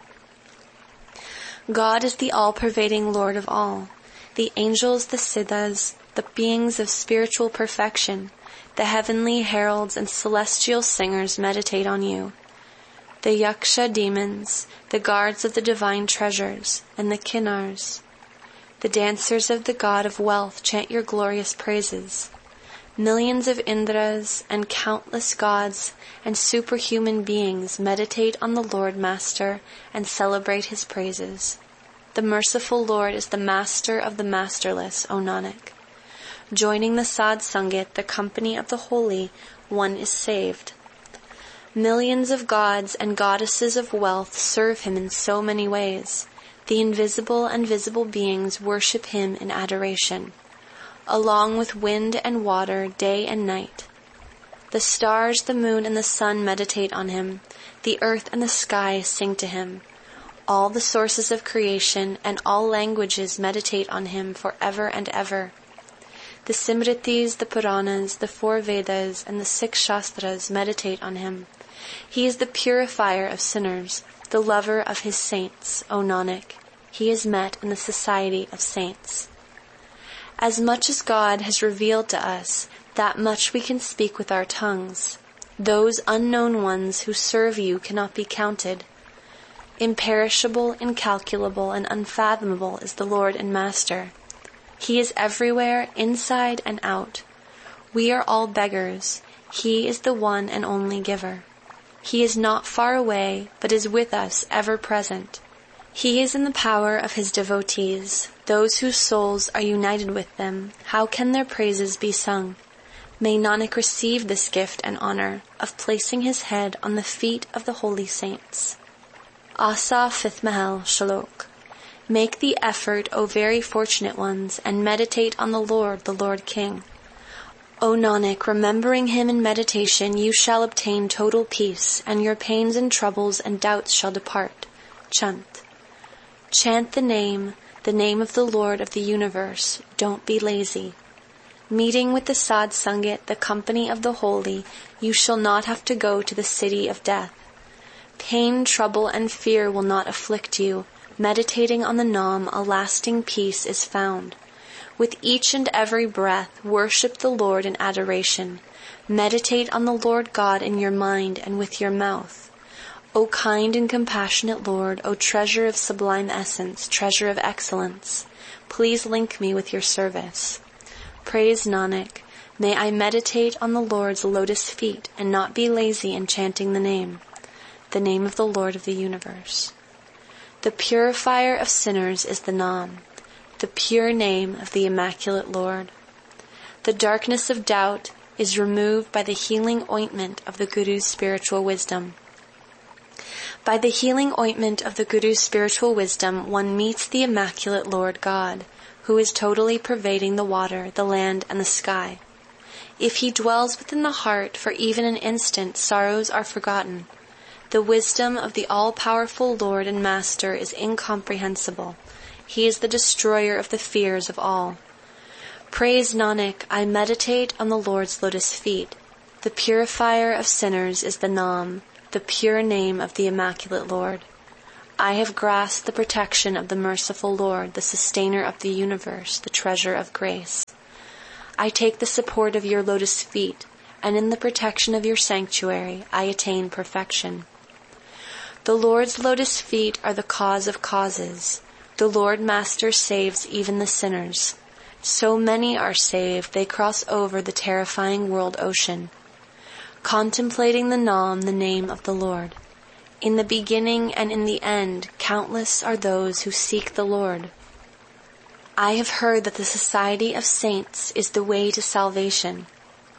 God is the all-pervading Lord of all. The angels, the siddhas, the beings of spiritual perfection, the heavenly heralds and celestial singers meditate on you. The yaksha demons, the guards of the divine treasures, and the kinnars, the dancers of the god of wealth, chant your glorious praises. Millions of Indras and countless gods and superhuman beings meditate on the Lord Master and celebrate his praises. The merciful Lord is the master of the masterless, O Nanak. Joining the Sadh Sangat, the company of the holy, one is saved. Millions of gods and goddesses of wealth serve him in so many ways. The invisible and visible beings worship him in adoration, along with wind and water, day and night. The stars, the moon, and the sun meditate on him. The earth and the sky sing to him. All the sources of creation and all languages meditate on him forever and ever. The Simritis, the Puranas, the four Vedas, and the six Shastras meditate on him. He is the purifier of sinners, the lover of his saints, O Nanak. He is met in the society of saints. As much as God has revealed to us, that much we can speak with our tongues. Those unknown ones who serve you cannot be counted. Imperishable, incalculable, and unfathomable is the Lord and Master. He is everywhere, inside and out. We are all beggars. He is the one and only giver. He is not far away, but is with us, ever present. He is in the power of his devotees. Those whose souls are united with them, how can their praises be sung? May Nanak receive this gift and honor of placing his head on the feet of the holy saints. Asaph, fifth Mahal, Shalok. Make the effort, O very fortunate ones, and meditate on the Lord, the Lord King. O Nanak, remembering him in meditation, you shall obtain total peace, and your pains and troubles and doubts shall depart. Chant. Chant the name, the name of the Lord of the universe. Don't be lazy. Meeting with the Sadh Sangat, the company of the holy, you shall not have to go to the city of death. Pain, trouble, and fear will not afflict you. Meditating on the Nam, a lasting peace is found. With each and every breath, worship the Lord in adoration. Meditate on the Lord God in your mind and with your mouth. O kind and compassionate Lord, O treasure of sublime essence, treasure of excellence, please link me with your service. Praise Nanak. May I meditate on the Lord's lotus feet and not be lazy in chanting the name, the name of the Lord of the universe. The purifier of sinners is the Nam, the pure name of the Immaculate Lord. The darkness of doubt is removed by the healing ointment of the Guru's spiritual wisdom. By the healing ointment of the Guru's spiritual wisdom, one meets the Immaculate Lord God, who is totally pervading the water, the land, and the sky. If he dwells within the heart for even an instant, sorrows are forgotten. The wisdom of the all-powerful Lord and Master is incomprehensible. He is the destroyer of the fears of all. Praise Nanak, I meditate on the Lord's lotus feet. The purifier of sinners is the Naam, the pure name of the Immaculate Lord. I have grasped the protection of the merciful Lord, the sustainer of the universe, the treasure of grace. I take the support of your lotus feet, and in the protection of your sanctuary I attain perfection. The Lord's lotus feet are the cause of causes. The Lord Master saves even the sinners. So many are saved, they cross over the terrifying world ocean. Contemplating the Naam, the name of the Lord. In the beginning and in the end, countless are those who seek the Lord. I have heard that the society of saints is the way to salvation.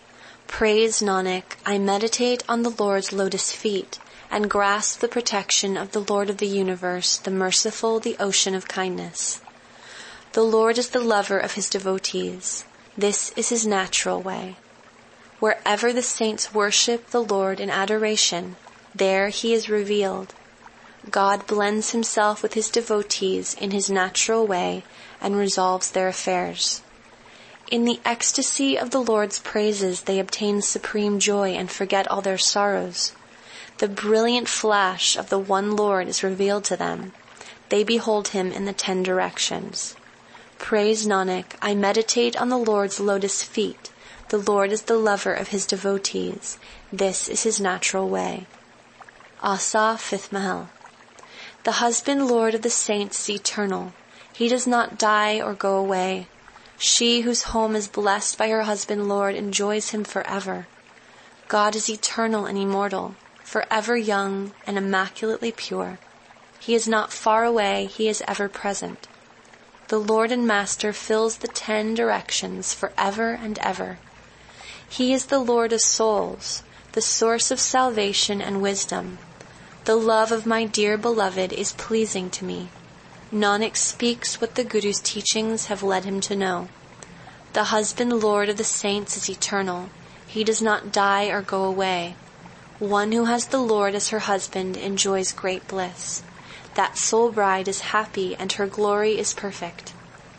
Praise Nanak, I meditate on the Lord's lotus feet and grasp the protection of the Lord of the universe, the merciful, the ocean of kindness. The Lord is the lover of his devotees. This is his natural way. Wherever the saints worship the Lord in adoration, there he is revealed. God blends himself with his devotees in his natural way and resolves their affairs. In the ecstasy of the Lord's praises, they obtain supreme joy and forget all their sorrows. The brilliant flash of the one Lord is revealed to them. They behold him in the ten directions. Praise Nanak, I meditate on the Lord's lotus feet. The Lord is the lover of his devotees. This is his natural way. Asa, fifth Mahal. The husband Lord of the saints is eternal. He does not die or go away. She whose home is blessed by her husband Lord enjoys him forever. God is eternal and immortal, forever young and immaculately pure. He is not far away, he is ever present. The Lord and Master fills the ten directions forever and ever. He is the Lord of souls, the source of salvation and wisdom. The love of my dear beloved is pleasing to me. Nanak speaks what the Guru's teachings have led him to know. The husband Lord of the saints is eternal. He does not die or go away. One who has the Lord as her husband enjoys great bliss. That soul bride is happy and her glory is perfect.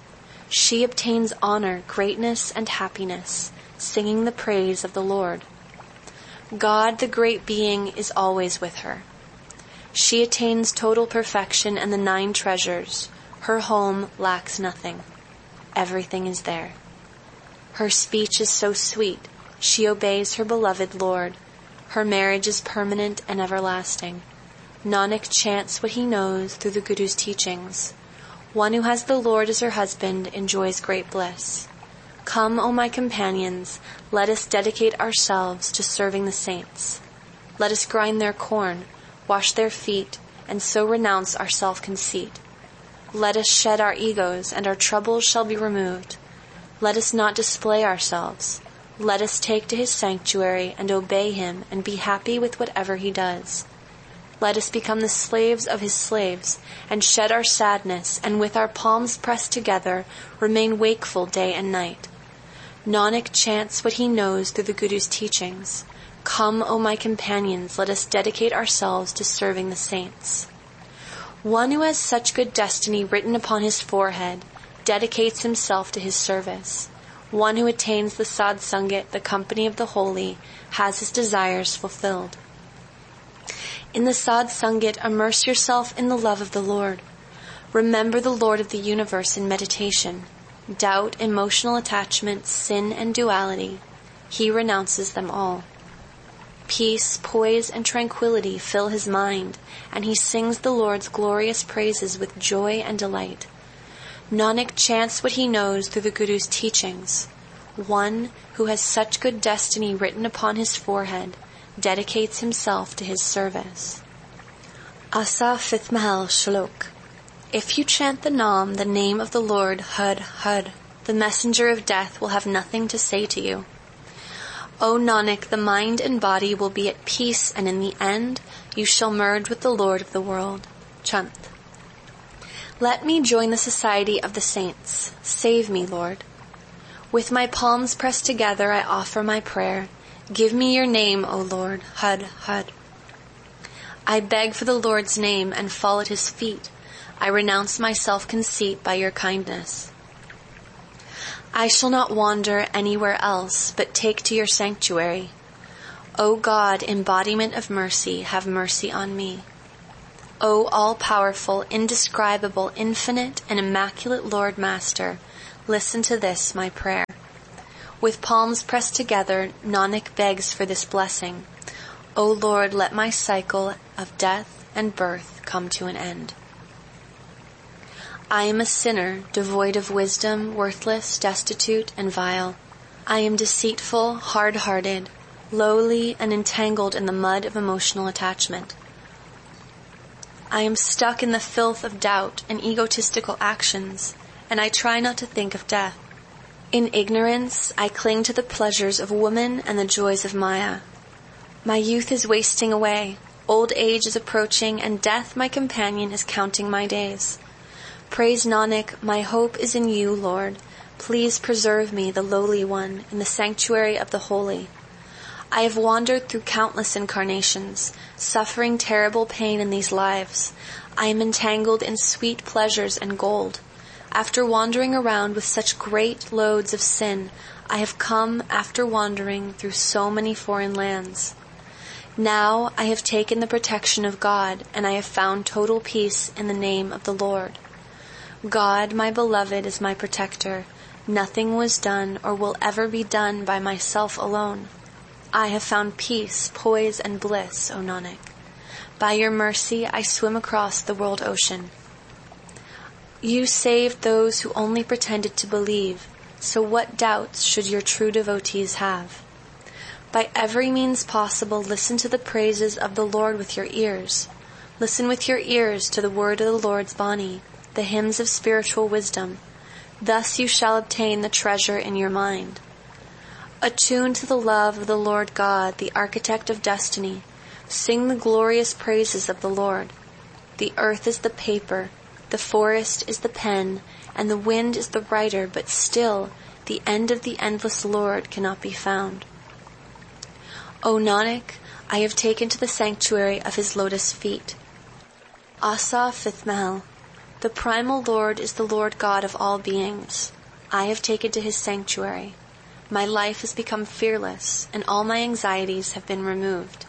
She obtains honor, greatness, and happiness, singing the praise of the Lord. God, the great being, is always with her. She attains total perfection and the nine treasures. Her home lacks nothing. Everything is there. Her speech is so sweet. She obeys her beloved Lord. Her marriage is permanent and everlasting. Nanak chants what he knows through the Guru's teachings. One who has the Lord as her husband enjoys great bliss. Come, O my companions, let us dedicate ourselves to serving the saints. Let us grind their corn, wash their feet, and so renounce our self-conceit. Let us shed our egos, and our troubles shall be removed. Let us not display ourselves. Let us take to his sanctuary and obey him and be happy with whatever he does. Let us become the slaves of his slaves and shed our sadness, and with our palms pressed together remain wakeful day and night. Nanak chants what he knows through the Guru's teachings. Come, O my companions, let us dedicate ourselves to serving the saints. One who has such good destiny written upon his forehead dedicates himself to his service. One who attains the Sadh Sangat, the company of the holy, has his desires fulfilled. In the Sadh Sangat, immerse yourself in the love of the Lord. Remember the Lord of the universe in meditation. Doubt, emotional attachment, sin, and duality. He renounces them all. Peace, poise, and tranquility fill his mind, and he sings the Lord's glorious praises with joy and delight. Nanak chants what he knows through the Guru's teachings. One who has such good destiny written upon his forehead dedicates himself to his service. Asa, fifth Mahal, Shlok. If you chant the Naam, the name of the Lord, Hud, Hud, the messenger of death will have nothing to say to you. O Nanak, the mind and body will be at peace, and in the end you shall merge with the Lord of the world. Chant. Let me join the society of the saints. Save me, Lord. With my palms pressed together I offer my prayer. Give me your name, O Lord, Hud, Hud. I beg for the Lord's name and fall at his feet. I renounce my self-conceit by your kindness. I shall not wander anywhere else, but take to your sanctuary. O God, embodiment of mercy, have mercy on me. O all-powerful, indescribable, infinite, and immaculate Lord Master, listen to this, my prayer. With palms pressed together, Nanak begs for this blessing. O Lord, let my cycle of death and birth come to an end. I am a sinner, devoid of wisdom, worthless, destitute, and vile. I am deceitful, hard-hearted, lowly, and entangled in the mud of emotional attachment. I am stuck in the filth of doubt and egotistical actions, and I try not to think of death. In ignorance, I cling to the pleasures of woman and the joys of Maya. My youth is wasting away, old age is approaching, and death, my companion, is counting my days. Praise Nanak, my hope is in you, Lord. Please preserve me, the lowly one, in the sanctuary of the holy. I have wandered through countless incarnations, suffering terrible pain in these lives. I am entangled in sweet pleasures and gold. After wandering around with such great loads of sin, I have come after wandering through so many foreign lands. Now I have taken the protection of God, and I have found total peace in the name of the Lord. God, my beloved, is my protector. Nothing was done or will ever be done by myself alone. I have found peace, poise, and bliss, O Nanak. By your mercy, I swim across the world ocean. You saved those who only pretended to believe, so what doubts should your true devotees have? By every means possible, listen to the praises of the Lord with your ears. Listen with your ears to the word of the Lord's Bani, the hymns of spiritual wisdom. Thus you shall obtain the treasure in your mind. Attune to the love of the Lord God, the architect of destiny. Sing the glorious praises of the Lord. The earth is the paper, the forest is the pen, and the wind is the writer, but still the end of the endless Lord cannot be found. O Nanak, I have taken to the sanctuary of his lotus feet. Asa, fifth Mahal. The primal Lord is the Lord God of all beings. I have taken to his sanctuary. My life has become fearless, and all my anxieties have been removed.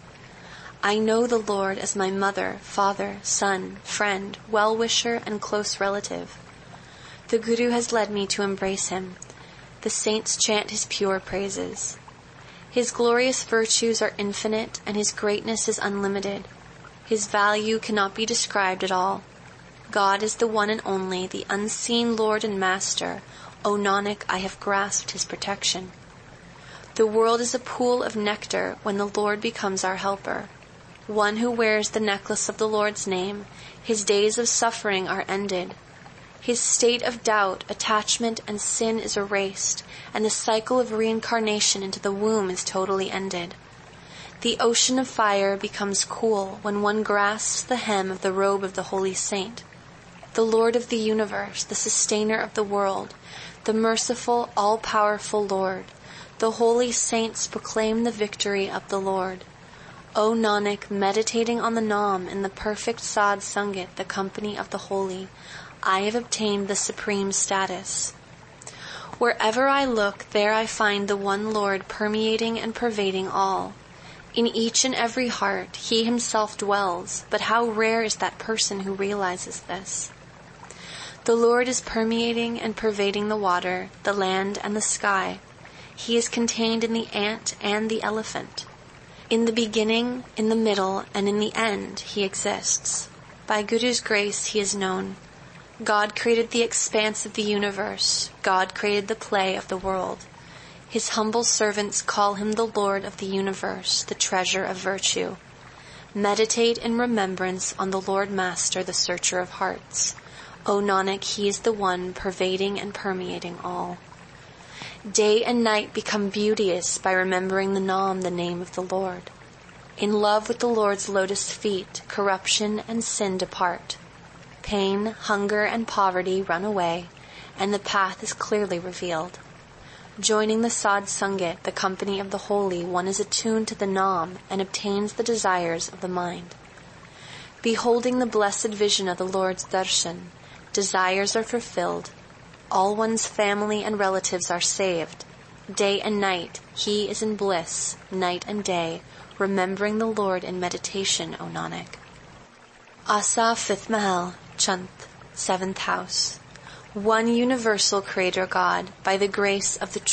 I know the Lord as my mother, father, son, friend, well-wisher, and close relative. The Guru has led me to embrace him. The saints chant his pure praises. His glorious virtues are infinite, and his greatness is unlimited. His value cannot be described at all. God is the one and only, the unseen Lord and Master. O Nanak, I have grasped his protection. The world is a pool of nectar when the Lord becomes our helper. One who wears the necklace of the Lord's name, his days of suffering are ended. His state of doubt, attachment, and sin is erased, and the cycle of reincarnation into the womb is totally ended. The ocean of fire becomes cool when one grasps the hem of the robe of the holy saint. The Lord of the universe, the sustainer of the world, the merciful, all-powerful Lord, the holy saints proclaim the victory of the Lord. O Nanak, meditating on the Nam in the perfect Sad Sangat, the company of the holy, I have obtained the supreme status. Wherever I look, there I find the one Lord permeating and pervading all. In each and every heart, he himself dwells, but how rare is that person who realizes this. The Lord is permeating and pervading the water, the land, and the sky. He is contained in the ant and the elephant. In the beginning, in the middle, and in the end, he exists. By Guru's grace, he is known. God created the expanse of the universe. God created the play of the world. His humble servants call him the Lord of the universe, the treasure of virtue. Meditate in remembrance on the Lord Master, the searcher of hearts. O Nanak, he is the one pervading and permeating all. Day and night become beauteous by remembering the Nam, the name of the Lord. In love with the Lord's lotus feet, corruption and sin depart. Pain, hunger, and poverty run away, and the path is clearly revealed. Joining the Sad Sangat, the company of the holy, one is attuned to the Nam and obtains the desires of the mind. Beholding the blessed vision of the Lord's darshan, desires are fulfilled, all one's family and relatives are saved. Day and night he is in bliss, night and day, remembering the Lord in meditation, O Nanak. Asa, fifth Mahal, Chant, seventh house. One universal Creator God, by the grace of the